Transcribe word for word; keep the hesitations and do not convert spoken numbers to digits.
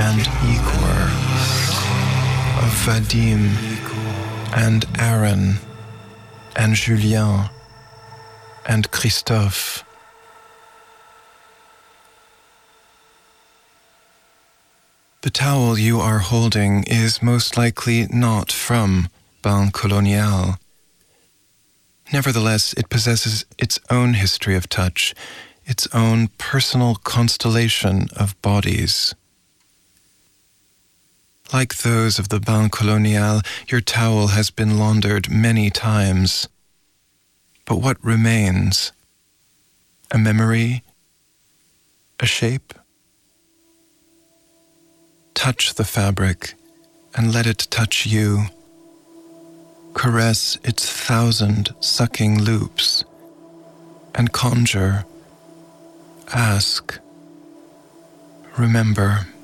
and Igor, of Vadim and Aaron and Julien and Christophe. The towel you are holding is most likely not from Banque Coloniale. Nevertheless, it possesses its own history of touch, its own personal constellation of bodies. Like those of the Banque Coloniale, your towel has been laundered many times. But what remains? A memory? A shape? Touch the fabric and let it touch you. Caress its thousand sucking loops and conjure, ask, remember.